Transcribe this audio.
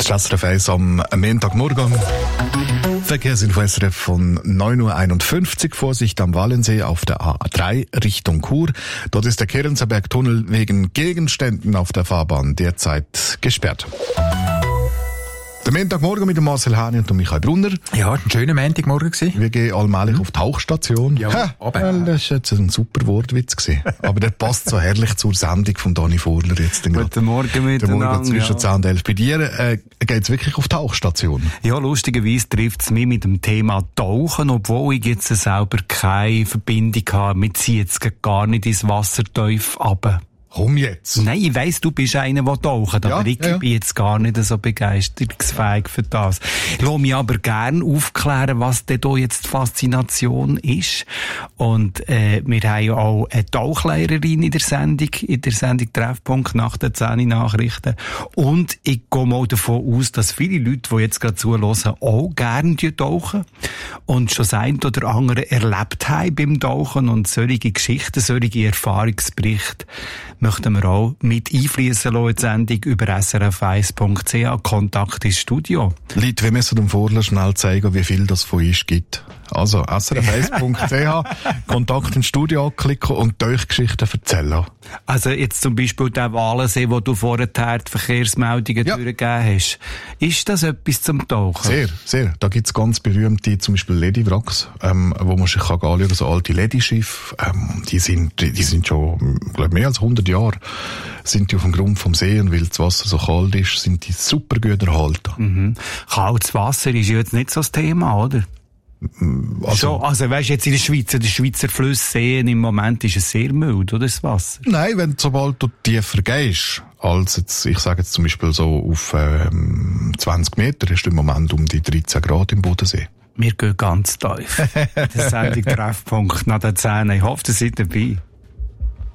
Das ist SRF 1 am Montagmorgen. Verkehrsinfo SRF von 9.51 Uhr. Vorsicht am Wallensee auf der A3 Richtung Chur. Dort ist der Kerenzerberg-Tunnel wegen Gegenständen auf der Fahrbahn derzeit gesperrt. Der Montagmorgen mit dem Marcel Hani und Michael Brunner. Ja, ein schöner Montagmorgen gewesen. Wir gehen allmählich auf die Tauchstation. Ja, aber. Das ist jetzt ein super Wortwitz gewesen. Aber der passt so herrlich zur Sendung von Dani Vorler jetzt. Guten Morgen miteinander. Morgen zwischen 10 und 11. Bei dir geht's wirklich auf die Tauchstation? Ja, lustigerweise trifft es mich mit dem Thema Tauchen, obwohl ich jetzt selber keine Verbindung habe. Wir ziehen jetzt gar nicht ins Wasser tief runter. Komm jetzt. Nein, ich weiss, du bist einer, der taucht, aber ich bin jetzt gar nicht so begeisterungsfähig für das. Ich lasse mich aber gerne aufklären, was denn da jetzt die Faszination ist. Und wir haben ja auch eine Tauchlehrerin in der Sendung Treffpunkt nach den 10 Nachrichten. Und ich gehe mal davon aus, dass viele Leute, die jetzt gerade zuhören, auch gerne tauchen und schon das eine oder andere erlebt haben beim Tauchen. Und solche Geschichten, solche Erfahrungsberichte möchten wir auch mit einfließen lassen in die Sendung über srf1.ch. Kontakt ins Studio. Leute, wir müssen dem Vorler schnell zeigen, wie viel das von uns gibt. Also srf1.ch, Kontakt ins Studio anklicken und euch Geschichten erzählen. Also jetzt zum Beispiel der Walensee, wo du vorher die Verkehrsmeldungen durchgegeben hast. Ist das etwas zum Tauchen? Sehr, sehr. Da gibt's ganz berühmte, zum Beispiel Ledi-Wracks, wo man sich anschauen kann, so alte Ledi-Schiffe. Die sind schon, glaube mehr als 100 Jahre sind die auf dem Grund vom See, und weil das Wasser so kalt ist, sind die super gut erhalten. Mhm. Kaltes Wasser ist ja jetzt nicht so das Thema, oder? Also weißt, jetzt in der Schweizer Flüsse, Seen, im Moment ist es sehr mild, oder, das Wasser? Nein, sobald du tiefer gehst, als jetzt, ich sage jetzt zum Beispiel so auf 20 Meter, hast du im Moment um die 13 Grad im Bodensee. Wir gehen ganz tief. Das ist der Treffpunkt nach der 10. Ich hoffe, ihr seid dabei.